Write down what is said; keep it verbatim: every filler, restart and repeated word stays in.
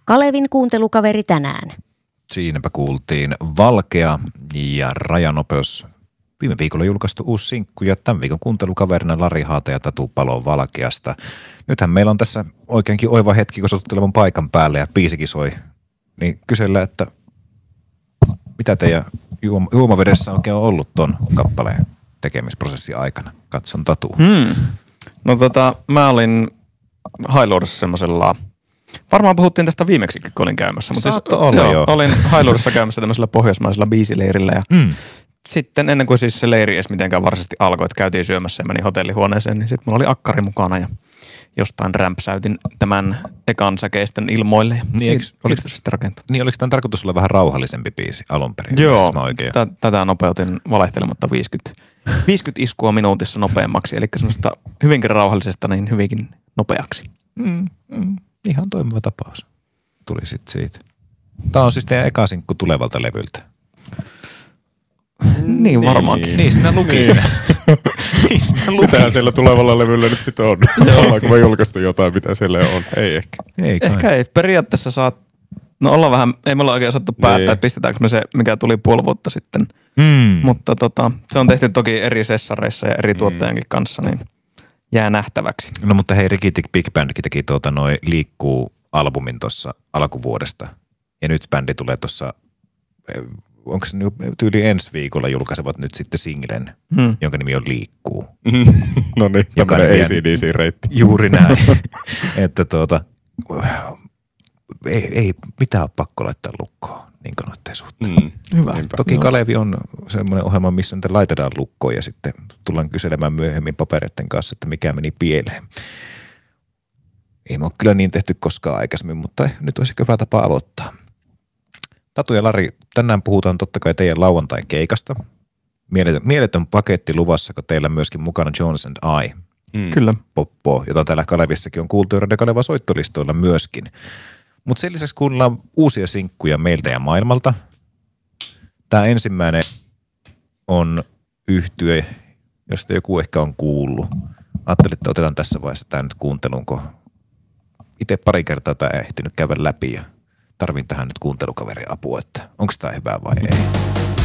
Kalevin kuuntelukaveri tänään. Siinäpä kuultiin Valkea ja Rajanopeus. Viime viikolla julkaistu uusi sinkku ja tämän viikon kuuntelukaverina Lari Haata ja Tatu Palo Valkeasta. Nythän meillä on tässä oikeinkin oiva hetki, kun sotuttelevun paikan päälle ja biisikin soi. Niin kysellä, että mitä teidän juoma- juomavedessä oikein on ollut ton kappaleen tekemisprosessin aikana? Katson Tatu. Hmm. No tota, mä olin Hailuodossa semmosella, varmaan puhuttiin tästä viimeksikin, kun olin käymässä. Mutta siis, olla, joo, joo. Olin Hailuodossa käymässä tämmöisellä pohjoismaisella biisileirillä ja mm. sitten ennen kuin siis se leiri edes mitenkään varsinaisesti alkoi, että käytiin syömässä ja menin hotellihuoneeseen, niin sitten mulla oli akkari mukana ja jostain rämpsäytin tämän ekan säkeisten ilmoille. Ja niin, eikö, oliko se sitten rakentunut? Niin, oliko tämän tarkoitus olla vähän rauhallisempi biisi alun perin? Joo, t- tätä nopeutin valehtelematta viisikymmentä, viisikymmentä iskua minuutissa nopeammaksi, eli semmoista hyvinkin rauhallisesta niin hyvinkin nopeaksi. Mm, mm, ihan toimiva tapaus. Tuli sitten siitä. Tämä on siis teidän eka sinkku tulevalta levyltä. Niin varmaankin. Niin, sinä luki siinä. Niin, sinä luki. Mitähän siellä tulevalla levyllä nyt sitten on? Ollaanko me julkaistu jotain, mitä siellä on? Ei ehkä. Ei kai. Ehkä ei. Periaatteessa saat, no olla vähän, ei me olla oikein osattu päättää, Niin. että pistetäänkö me se, mikä tuli puoli vuotta sitten. Mm. Mutta tota, se on tehty toki eri sessareissa ja eri tuottajankin kanssa, niin jää nähtäväksi. No mutta hei, Ricky Big Bandkin teki tuota noi Liikkuu albumin tuossa alkuvuodesta. Ja nyt bändi tulee tuossa, onko se tyyli ensi viikolla julkaisevat nyt sitten singlen, hmm. jonka nimi on Liikkuu. No niin, tämmöinen A C D C-reitti. Juuri näin. Että tuota, ei, ei mitään ole pakko laittaa lukkoon niin kuin noiden suhteen. Mm. Hyvä. Niinpä. Toki Kalevi on semmoinen ohjelma, missä niitä laitetaan lukkoon ja sitten tullaan kyselemään myöhemmin papereiden kanssa, että mikä meni pieleen. Ei me ole kyllä niin tehty koskaan aikaisemmin, mutta nyt olisi hyvä tapa aloittaa. Tatu ja Lari, tänään puhutaan totta kai teidän lauantain keikasta. Mieletön, mieletön paketti luvassa, kun teillä myöskin mukana Jones and I. Mm. Kyllä. Poppo, jota täällä Kalevissakin on kuultu ja Radio Kaleva soittolistoilla myöskin. Mutta sen lisäksi kuunnellaan uusia sinkkuja meiltä ja maailmalta. Tämä ensimmäinen on yhtye, josta joku ehkä on kuullut. Ajattelin, että otetaan tässä vaiheessa tämä nyt kuunteluun, kun itse pari kertaa tämä ehtinyt käydä läpi ja tarvin tähän nyt kuuntelukaverin apua, että onko tämä hyvä vai ei.